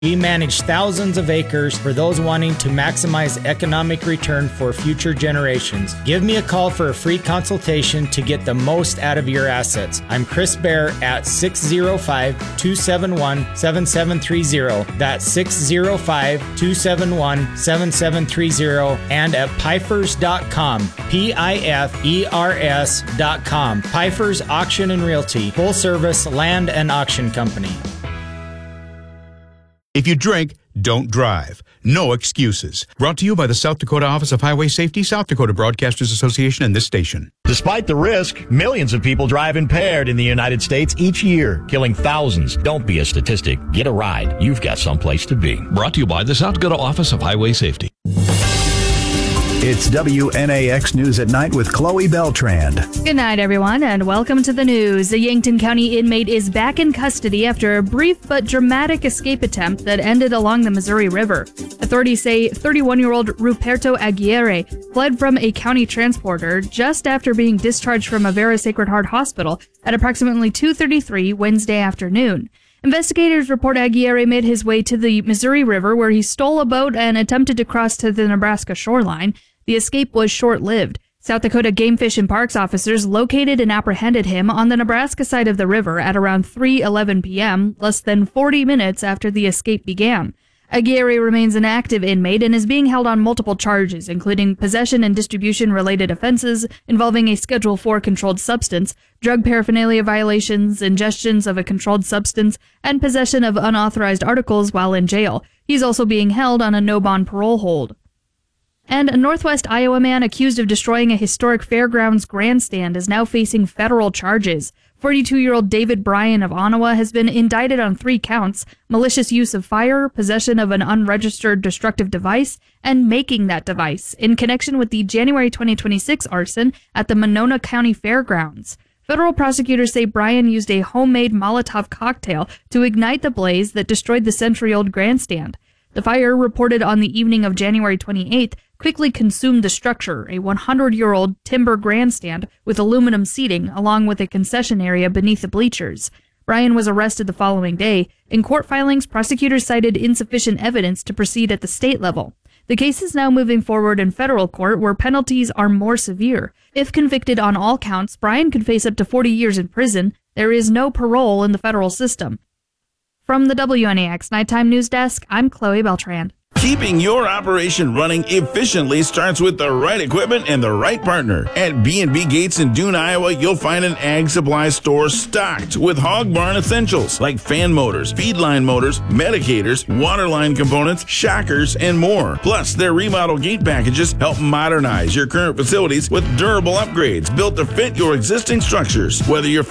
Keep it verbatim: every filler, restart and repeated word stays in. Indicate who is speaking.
Speaker 1: We manage thousands of acres for those wanting to maximize economic return for future generations. Give me a call for a free consultation to get the most out of your assets. I'm Chris Bear at six oh five, two seven one, seven seven three oh. That's six oh five, two seven one, seven seven three oh and at pifers dot com. P I F E R S dot com. Pifers Auction and Realty. Full service land and auction company.
Speaker 2: If you drink, don't drive. No excuses. Brought to you by the South Dakota Office of Highway Safety, South Dakota Broadcasters Association, and this station.
Speaker 3: Despite the risk, millions of people drive impaired in the United States each year, killing thousands. Don't be a statistic. Get a ride. You've got someplace to be.
Speaker 4: Brought to you by the South Dakota Office of Highway Safety.
Speaker 5: It's W N A X News at Night with Chloe Beltrand.
Speaker 6: Good night, everyone, and welcome to the news. A Yankton County inmate is back in custody after a brief but dramatic escape attempt that ended along the Missouri River. Authorities say thirty-one-year-old Ruperto Aguirre fled from a county transporter just after being discharged from Avera Sacred Heart Hospital at approximately two thirty-three Wednesday afternoon. Investigators report Aguirre made his way to the Missouri River, where he stole a boat and attempted to cross to the Nebraska shoreline. The escape was short-lived. South Dakota Game Fish and Parks officers located and apprehended him on the Nebraska side of the river at around three eleven p.m., less than forty minutes after the escape began. Aguirre remains an active inmate and is being held on multiple charges, including possession and distribution-related offenses involving a Schedule four controlled substance, drug paraphernalia violations, ingestions of a controlled substance, and possession of unauthorized articles while in jail. He's also being held on a no-bond parole hold. And a Northwest Iowa man accused of destroying a historic fairgrounds grandstand is now facing federal charges. forty-two-year-old David Bryan of Ottawa has been indicted on three counts: malicious use of fire, possession of an unregistered destructive device, and making that device, in connection with the January twenty twenty-six arson at the Monona County Fairgrounds. Federal prosecutors say Bryan used a homemade Molotov cocktail to ignite the blaze that destroyed the century-old grandstand. The fire, reported on the evening of January twenty-eighth, quickly consumed the structure, a one hundred year old timber grandstand with aluminum seating, along with a concession area beneath the bleachers. Bryan was arrested the following day. In court filings, prosecutors cited insufficient evidence to proceed at the state level. The case is now moving forward in federal court, where penalties are more severe. If convicted on all counts, Bryan could face up to forty years in prison. There is no parole in the federal system. From the W N A X Nighttime News Desk, I'm Chloe Beltrand.
Speaker 7: Keeping your operation running efficiently starts with the right equipment and the right partner. At B and B Gates in Dune, Iowa, you'll find an ag supply store stocked with hog barn essentials like fan motors, feed line motors, medicators, water line components, shockers, and more. Plus, their remodel gate packages help modernize your current facilities with durable upgrades built to fit your existing structures. Whether you're